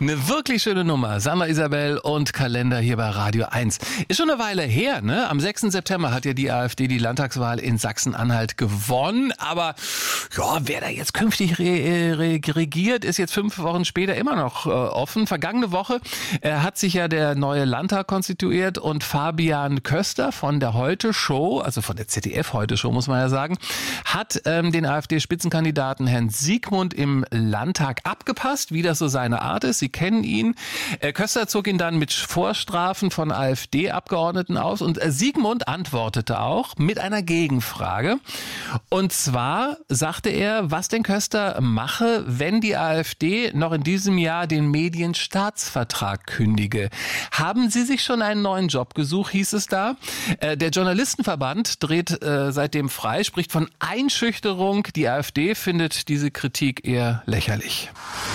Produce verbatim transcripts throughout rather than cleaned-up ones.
Eine wirklich schöne Nummer. Sandra Isabel und Kalender hier bei Radio eins. Ist schon eine Weile her, ne? Am sechsten September hat ja die AfD die Landtagswahl in Sachsen-Anhalt gewonnen. Aber ja, wer da jetzt künftig re- re- regiert, ist jetzt fünf Wochen später immer noch äh, offen. Vergangene Woche äh, hat sich ja der neue Landtag konstituiert und Fabian Köster von der Heute-Show, also von der Z D F-Heute-Show muss man ja sagen, hat ähm, den AfD-Spitzenkandidaten Herrn Siegmund im Landtag abgepasst, wie das so seine Art ist. Sie kennen ihn. Äh, Köster zog ihn dann mit Vorstrafen von AfD-Abgeordneten aus und äh, Siegmund antwortete auch mit einer Gegenfrage. Und zwar sagte er, was denn Köster mache, wenn die AfD noch in diesem Jahr den Medienstaatsvertrag kündige. Haben Sie sich schon einen neuen Job gesucht, hieß es da. Äh, der Journalistenverband dreht äh, seitdem frei, spricht von Einschüchterung. Die AfD findet diese Kritik eher lächerlich.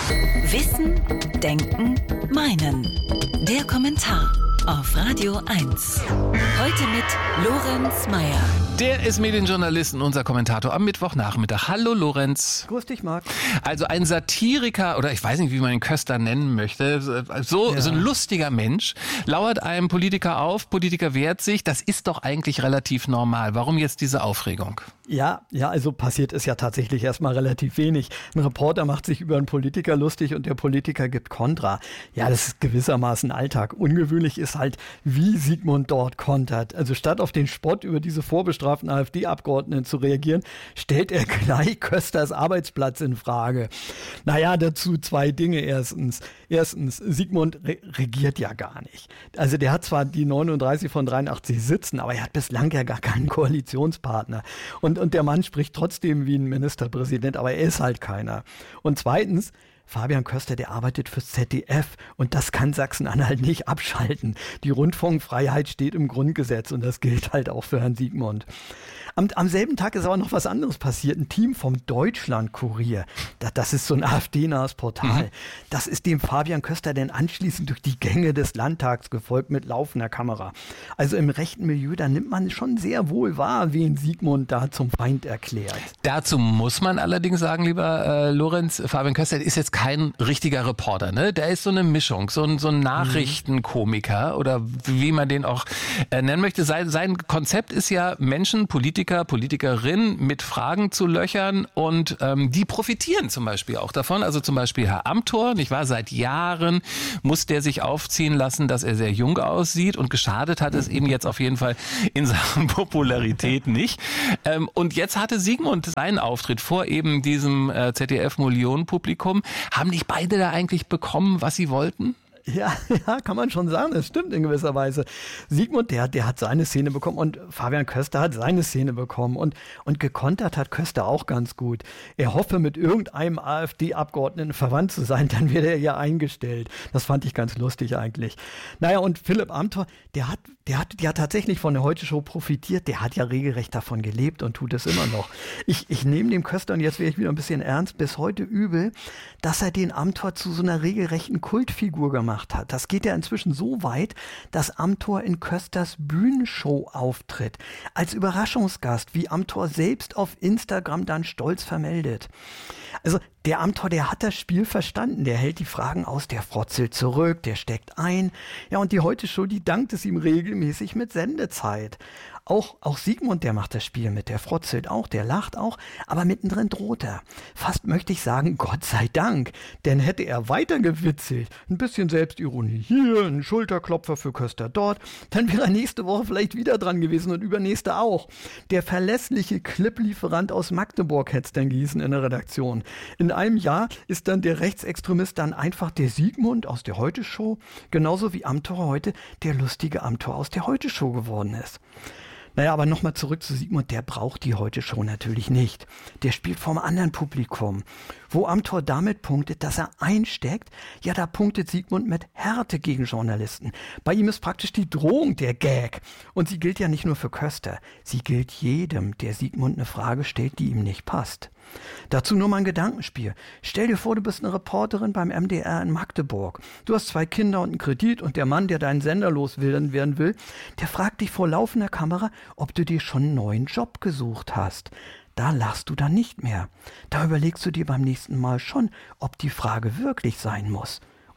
Wissen, Denken, Meinen. Der Kommentar auf Radio eins. Heute mit Lorenz Meyer. Der ist Medienjournalist und unser Kommentator am Mittwochnachmittag. Hallo Lorenz. Grüß dich, Marc. Also ein Satiriker, oder ich weiß nicht, wie man den Köster nennen möchte, so, Ja. so ein lustiger Mensch, lauert einem Politiker auf, Politiker wehrt sich. Das ist doch eigentlich relativ normal. Warum jetzt diese Aufregung? Ja, ja, also passiert ist ja tatsächlich erstmal relativ wenig. Ein Reporter macht sich über einen Politiker lustig und der Politiker gibt Kontra. Ja, das ist gewissermaßen Alltag. Ungewöhnlich ist halt, wie Siegmund dort kontert. Also statt auf den Spott über diese vorbestraften AfD-Abgeordneten zu reagieren, stellt er gleich Kösters Arbeitsplatz in Frage. Naja, dazu zwei Dinge. Erstens, erstens Siegmund re- regiert ja gar nicht. Also der hat zwar die neununddreißig von dreiundachtzig Sitzen, aber er hat bislang ja gar keinen Koalitionspartner. Und, und der Mann spricht trotzdem wie ein Ministerpräsident, aber er ist halt keiner. Und zweitens, Fabian Köster, der arbeitet fürs Z D F und das kann Sachsen-Anhalt nicht abschalten. Die Rundfunkfreiheit steht im Grundgesetz und das gilt halt auch für Herrn Siegmund. Am, am selben Tag ist aber noch was anderes passiert. Ein Team vom Deutschland-Kurier, das, das ist so ein AfD-nahes Portal, mhm. das ist dem Fabian Köster dann anschließend durch die Gänge des Landtags gefolgt mit laufender Kamera. Also im rechten Milieu, da nimmt man schon sehr wohl wahr, wen Siegmund da zum Feind erklärt. Dazu muss man allerdings sagen, lieber äh, Lorenz, Fabian Köster ist jetzt kein richtiger Reporter, ne? Der ist so eine Mischung, so ein, so ein Nachrichtenkomiker oder wie man den auch äh, nennen möchte. Sein, sein Konzept ist ja, Menschen, Politiker, Politikerinnen mit Fragen zu löchern und ähm, die profitieren zum Beispiel auch davon. Also zum Beispiel Herr Amthor, nicht wahr? Seit Jahren muss der sich aufziehen lassen, dass er sehr jung aussieht und geschadet hat es eben jetzt auf jeden Fall in Sachen Popularität nicht. Ähm, und jetzt hatte Siegmund seinen Auftritt vor eben diesem äh, Z D F-Millionenpublikum. Haben nicht beide da eigentlich bekommen, was sie wollten? Ja, ja, kann man schon sagen, das stimmt in gewisser Weise. Siegmund, der, der hat seine Szene bekommen und Fabian Köster hat seine Szene bekommen und, und gekontert hat Köster auch ganz gut. Er hoffe, mit irgendeinem AfD-Abgeordneten verwandt zu sein, dann wird er ja eingestellt. Das fand ich ganz lustig eigentlich. Naja, und Philipp Amthor, der hat, der hat ja tatsächlich von der Heute-Show profitiert, der hat ja regelrecht davon gelebt und tut es immer noch. Ich, ich nehme dem Köster, und jetzt werde ich wieder ein bisschen ernst, bis heute übel, dass er den Amthor zu so einer regelrechten Kultfigur gemacht hat. Das geht ja inzwischen so weit, dass Amthor in Kösters Bühnenshow auftritt. Als Überraschungsgast, wie Amthor selbst auf Instagram dann stolz vermeldet. Also der Amthor, der hat das Spiel verstanden. Der hält die Fragen aus, der frotzelt zurück, der steckt ein. Ja, und die Heute-Show, die dankt es ihm regelmäßig mit Sendezeit. Auch, auch Siegmund, der macht das Spiel mit, der frotzelt auch, der lacht auch, aber mittendrin droht er. Fast möchte ich sagen, Gott sei Dank, denn hätte er weiter gewitzelt, ein bisschen Selbstironie hier, ein Schulterklopfer für Köster dort, dann wäre er nächste Woche vielleicht wieder dran gewesen und übernächste auch. Der verlässliche Cliplieferant aus Magdeburg hätte es dann gießen in der Redaktion. In einem Jahr ist dann der Rechtsextremist dann einfach der Siegmund aus der Heute-Show, genauso wie Amthor heute der lustige Amthor aus der Heute-Show geworden ist. Naja, aber nochmal zurück zu Siegmund, der braucht die Heute-Show natürlich nicht. Der spielt vom anderen Publikum. Wo Amthor damit punktet, dass er einsteckt, ja, da punktet Siegmund mit Härte gegen Journalisten. Bei ihm ist praktisch die Drohung der Gag. Und sie gilt ja nicht nur für Köster, sie gilt jedem, der Siegmund eine Frage stellt, die ihm nicht passt. Dazu nur mal ein Gedankenspiel. Stell dir vor, du bist eine Reporterin beim M D R in Magdeburg. Du hast zwei Kinder und einen Kredit und der Mann, der deinen Sender loswerden will, der fragt dich vor laufender Kamera, ob du dir schon einen neuen Job gesucht hast. Da lachst du dann nicht mehr. Da überlegst du dir beim nächsten Mal schon, ob die Frage wirklich sein muss.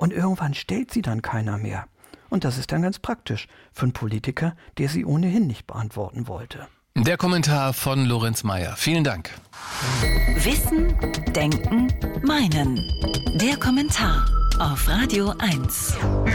Und irgendwann stellt sie dann keiner mehr. Und das ist dann ganz praktisch für einen Politiker, der sie ohnehin nicht beantworten wollte. Der Kommentar von Lorenz Meyer. Vielen Dank. Wissen, Denken, Meinen. Der Kommentar auf Radio eins.